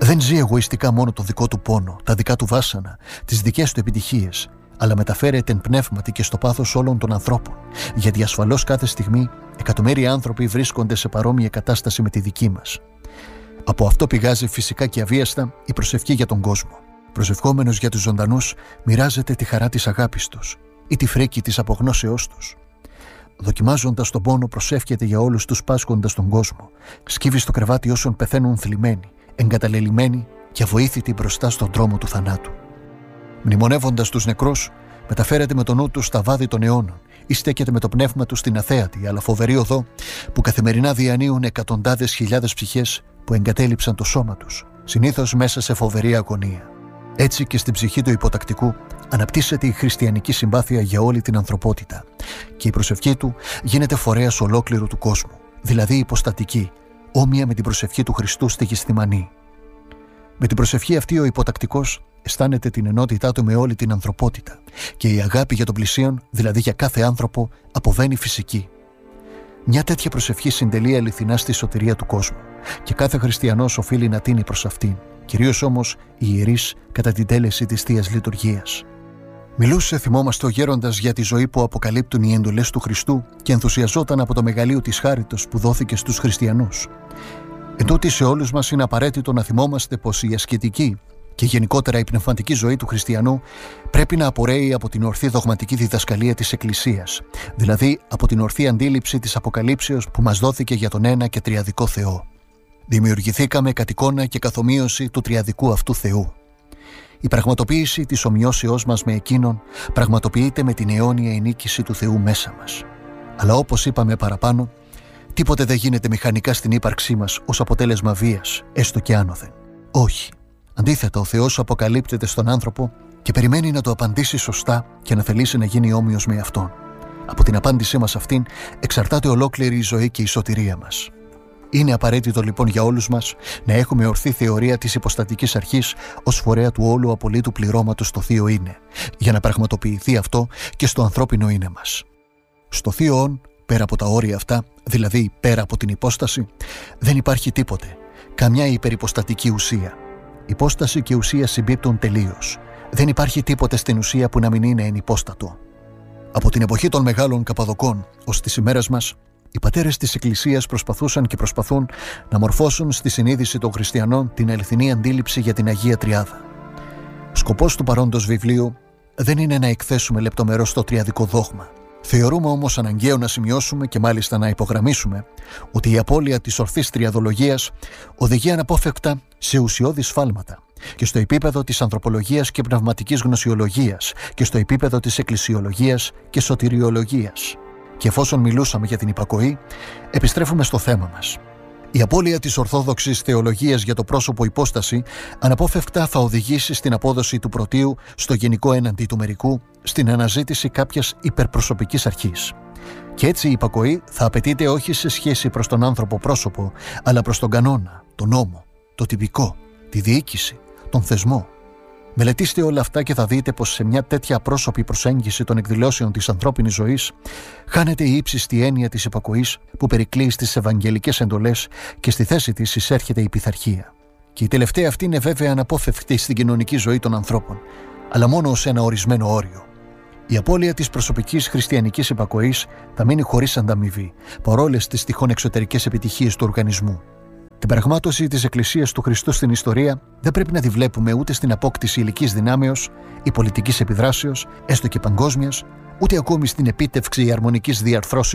Δεν ζει εγωιστικά μόνο το δικό του πόνο, τα δικά του βάσανα, τις δικές του επιτυχίες, αλλά μεταφέρεται εν πνεύματι και στο πάθος όλων των ανθρώπων, γιατί ασφαλώς κάθε στιγμή εκατομμύρια άνθρωποι βρίσκονται σε παρόμοια κατάσταση με τη δική μας. Από αυτό πηγάζει φυσικά και αβίαστα η προσευχή για τον κόσμο. Προσευχόμενος για τους ζωντανούς, μοιράζεται τη χαρά της αγάπης τους ή τη φρίκη της απογνώσεώς τους. Δοκιμάζοντας τον πόνο, προσεύχεται για όλους τους πάσχοντας τον κόσμο. Σκύβει στο κρεβάτι όσων πεθαίνουν θλιμμένοι, εγκαταλελειμμένοι και αβοήθητοι μπροστά στον δρόμο του θανάτου. Μνημονεύοντας τους νεκρούς, μεταφέρεται με το νου του στα βάδι των αιώνων ή στέκεται με το πνεύμα του στην αθέατη αλλά φοβερή οδό που καθημερινά διανύουν εκατοντάδες χιλιάδες ψυχές που εγκατέλειψαν το σώμα τους, συνήθως μέσα σε φοβερή αγωνία. Έτσι και στην ψυχή του υποτακτικού αναπτύσσεται η χριστιανική συμπάθεια για όλη την ανθρωπότητα και η προσευχή του γίνεται φορέας ολόκληρου του κόσμου, δηλαδή υποστατική, όμοια με την προσευχή του Χριστού στη Γεθσιμανή. Με την προσευχή αυτή ο υποτακτικός αισθάνεται την ενότητά του με όλη την ανθρωπότητα και η αγάπη για τον πλησίον, δηλαδή για κάθε άνθρωπο, αποβαίνει φυσική. Μια τέτοια προσευχή συντελεί αληθινά στη σωτηρία του κόσμου και κάθε χριστιανός οφείλει να τίνει προς αυτήν, κυρίως όμως οι ιερείς κατά την τέλεση της Θείας Λειτουργίας. Μιλούσε, θυμόμαστε, ο γέροντας για τη ζωή που αποκαλύπτουν οι εντολές του Χριστού και ενθουσιαζόταν από το μεγαλείο της χάριτος που δόθηκε στους χριστιανούς. Εν τούτοι σε όλους μας είναι απαραίτητο να θυμόμαστε πως η ασκητική και γενικότερα η πνευματική ζωή του χριστιανού πρέπει να απορρέει από την ορθή δογματική διδασκαλία της Εκκλησίας, δηλαδή από την ορθή αντίληψη της αποκαλύψεως που μας δόθηκε για τον ένα και τριαδικό Θεό. Δημιουργηθήκαμε κατ' εικόνα και καθομοίωση του τριαδικού αυτού Θεού. Η πραγματοποίηση της ομοιώσεώς μας με Εκείνον πραγματοποιείται με την αιώνια ενίκηση του Θεού μέσα μας. Αλλά όπως είπαμε παραπάνω, τίποτε δεν γίνεται μηχανικά στην ύπαρξή μας ως αποτέλεσμα βίας, έστω και άνωθεν. Όχι. Αντίθετα, ο Θεός αποκαλύπτεται στον άνθρωπο και περιμένει να το απαντήσει σωστά και να θελήσει να γίνει όμοιος με Αυτόν. Από την απάντησή μας αυτήν εξαρτάται ολόκληρη η ζωή και η σωτηρία μας. Είναι απαραίτητο λοιπόν για όλους μας να έχουμε ορθή θεωρία της υποστατικής αρχής ως φορέα του όλου απολύτου πληρώματος στο Θείο Είναι, για να πραγματοποιηθεί αυτό και στο ανθρώπινο είναι μας. Στο Θείο Ον, πέρα από τα όρια αυτά, δηλαδή πέρα από την υπόσταση, δεν υπάρχει τίποτε, καμιά υπερυποστατική ουσία. Υπόσταση και ουσία συμπίπτουν τελείως. Δεν υπάρχει τίποτε στην ουσία που να μην είναι ενυπόστατο. Από την εποχή των μεγάλων Καπαδοκών ως τις ημέρες μας, οι πατέρες της Εκκλησίας προσπαθούσαν και προσπαθούν να μορφώσουν στη συνείδηση των χριστιανών την αληθινή αντίληψη για την Αγία Τριάδα. Σκοπός του παρόντος βιβλίου δεν είναι να εκθέσουμε λεπτομερώς το τριαδικό δόγμα. Θεωρούμε όμως αναγκαίο να σημειώσουμε και μάλιστα να υπογραμμίσουμε ότι η απώλεια της ορθής τριαδολογίας οδηγεί αναπόφευκτα σε ουσιώδη σφάλματα και στο επίπεδο της ανθρωπολογίας και πνευματικής γνωσιολογίας και στο επίπεδο της εκκλησιολογίας και σωτηριολογίας. Και εφόσον μιλούσαμε για την υπακοή, επιστρέφουμε στο θέμα μας. Η απώλεια της ορθόδοξης θεολογίας για το πρόσωπο υπόσταση αναπόφευκτα θα οδηγήσει στην απόδοση του πρωτείου στο γενικό έναντι του μερικού, στην αναζήτηση κάποιας υπερπροσωπικής αρχής. Και έτσι η υπακοή θα απαιτείται όχι σε σχέση προς τον άνθρωπο πρόσωπο, αλλά προς τον κανόνα, τον νόμο, το τυπικό, τη διοίκηση, τον θεσμό. Μελετήστε όλα αυτά και θα δείτε πως σε μια τέτοια απρόσωπη προσέγγιση των εκδηλώσεων της ανθρώπινης ζωής χάνεται η ύψιστη έννοια της υπακοής που περικλεί στις ευαγγελικές εντολές και στη θέση της εισέρχεται η πειθαρχία. Και η τελευταία αυτή είναι βέβαια αναπόφευκτη στην κοινωνική ζωή των ανθρώπων, αλλά μόνο ως ένα ορισμένο όριο. Η απώλεια της προσωπικής χριστιανικής υπακοής θα μείνει χωρίς ανταμοιβή, παρόλες τις τυχόν εξωτερικές επιτυχίες του οργανισμού. Την πραγμάτωση της Εκκλησίας του Χριστού στην ιστορία δεν πρέπει να τη βλέπουμε ούτε στην απόκτηση υλικής δυνάμεως ή πολιτικής επιδράσεως, έστω και παγκόσμιας, ούτε ακόμη στην επίτευξη αρμονικής διαρθρώσεως